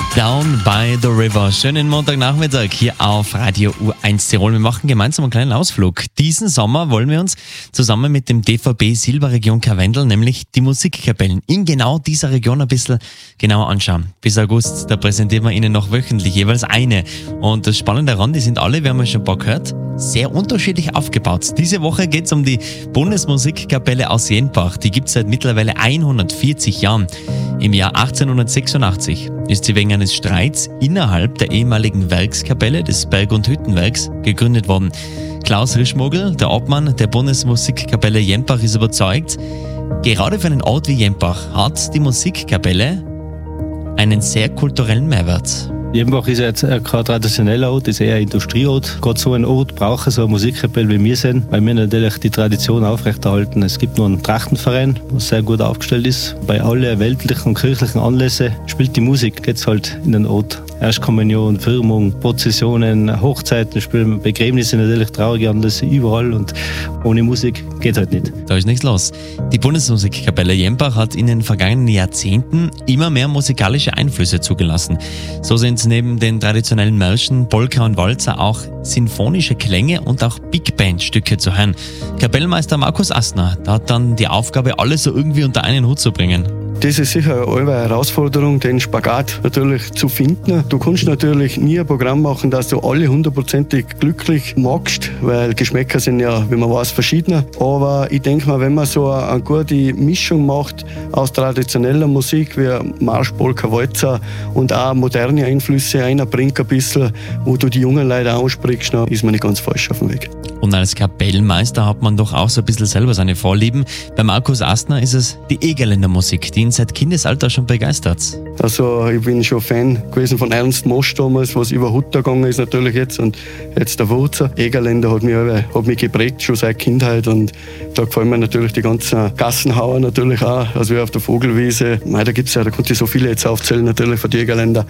Down by the River. Schönen Montagnachmittag hier auf Radio U1 Tirol. Wir machen gemeinsam einen kleinen Ausflug. Diesen Sommer wollen wir uns zusammen mit dem DVB Silberregion Karwendel, nämlich die Musikkapellen, in genau dieser Region ein bisschen genauer anschauen. Bis August, da präsentieren wir Ihnen noch wöchentlich jeweils eine. Und das Spannende daran, die sind alle, wir haben ja schon ein paar gehört, sehr unterschiedlich aufgebaut. Diese Woche geht es um die Bundesmusikkapelle aus Jenbach. Die gibt es seit mittlerweile 140 Jahren. Im Jahr 1886 ist sie wegen eines Streits innerhalb der ehemaligen Werkskapelle des Berg- und Hüttenwerks gegründet worden. Klaus Rischmogel, der Obmann der Bundesmusikkapelle Jenbach, ist überzeugt, gerade für einen Ort wie Jenbach hat die Musikkapelle einen sehr kulturellen Mehrwert. Jenbach ist ja jetzt kein traditioneller Ort, ist eher ein Industrieort. Gerade so ein Ort braucht so eine Musikkapelle, wie wir sind, weil wir natürlich die Tradition aufrechterhalten. Es gibt noch einen Trachtenverein, der sehr gut aufgestellt ist. Bei allen weltlichen und kirchlichen Anlässen spielt die Musik, geht es halt in den Ort. Erstkommunion, Firmung, Prozessionen, Hochzeiten spielen, Begräbnisse natürlich, traurige Anlässe überall und ohne Musik geht halt nicht. Da ist nichts los. Die Bundesmusikkapelle Jenbach hat in den vergangenen Jahrzehnten immer mehr musikalische Einflüsse zugelassen. So sind neben den traditionellen Märschen, Polka und Walzer auch sinfonische Klänge und auch Big Band Stücke zu hören. Kapellmeister Markus Astner, der hat dann die Aufgabe, alles so irgendwie unter einen Hut zu bringen. Das ist sicher eine Herausforderung, den Spagat natürlich zu finden. Du kannst natürlich nie ein Programm machen, dass du alle hundertprozentig glücklich magst, weil Geschmäcker sind ja, wie man weiß, verschiedene. Aber ich denke mal, wenn man so eine gute Mischung macht aus traditioneller Musik wie Marsch, Polka, Walzer und auch moderne Einflüsse einbringt ein bisschen, wo du die jungen Leute ansprichst, dann ist man nicht ganz falsch auf dem Weg. Und als Kapellmeister hat man doch auch so ein bisschen selber seine Vorlieben. Bei Markus Astner ist es die Egerländer Musik, die ihn seit Kindesalter schon begeistert. Also ich bin schon Fan gewesen von Ernst Mosch damals, was über Hutter gegangen ist natürlich jetzt und jetzt der Wurzer. Egerländer hat mich geprägt, schon seit Kindheit und da gefallen mir natürlich die ganzen Gassenhauer natürlich auch, also wie auf der Vogelwiese. Da gibt's ja, da konnte ich so viele jetzt aufzählen natürlich von den Egerländer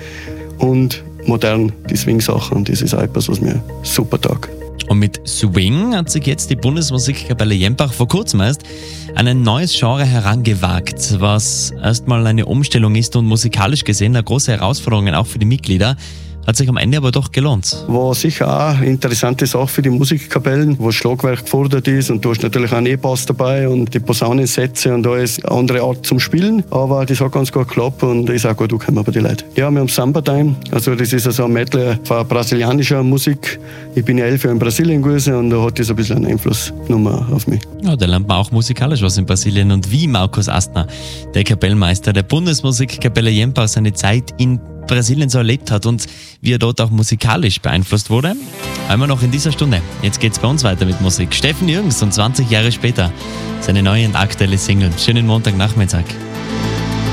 und modern die Swing-Sachen und das ist auch etwas, was mir super taugt. Und mit Swing hat sich jetzt die Bundesmusikkapelle Jenbach vor kurzem erst an ein neues Genre herangewagt, was erstmal eine Umstellung ist und musikalisch gesehen eine große Herausforderung auch für die Mitglieder. Hat sich am Ende aber doch gelohnt. War sicher auch eine interessante Sache für die Musikkapellen, wo das Schlagwerk gefordert ist und du hast natürlich auch einen E-Bass dabei und die Posaunensätze und da ist eine andere Art zum Spielen, aber das hat ganz gut geklappt und ist auch gut angekommen bei den Leuten. Ja, wir haben Samba Time, also das ist also ein Medley von brasilianischer Musik. Ich bin ja 11 Jahre in Brasilien gewesen und da hat das ein bisschen einen Einfluss genommen auf mich. Ja, da lernt man auch musikalisch was in Brasilien und wie Markus Astner, der Kapellmeister der Bundesmusikkapelle Jenbach, seine Zeit in Brasilien so erlebt hat und wie er dort auch musikalisch beeinflusst wurde, einmal noch in dieser Stunde. Jetzt geht's bei uns weiter mit Musik. Steffen Jürgens und 20 Jahre später seine neue und aktuelle Single. Schönen Montagnachmittag.